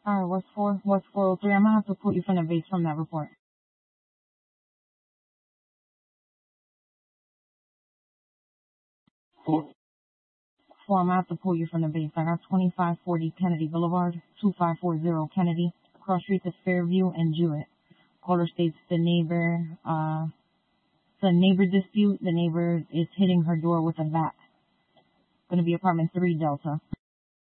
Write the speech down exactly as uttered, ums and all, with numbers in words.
Alright, what's four? What's four oh three? I'm gonna have to put you from the base from that report. Four. Four, I'm gonna have to pull you from the base. I got twenty-five forty Kennedy Boulevard, two five four zero Kennedy. Cross streets is Fairview and Jewett. Caller states the neighbor, uh, the neighbor dispute. The neighbor is hitting her door with a bat. Gonna be apartment three Delta.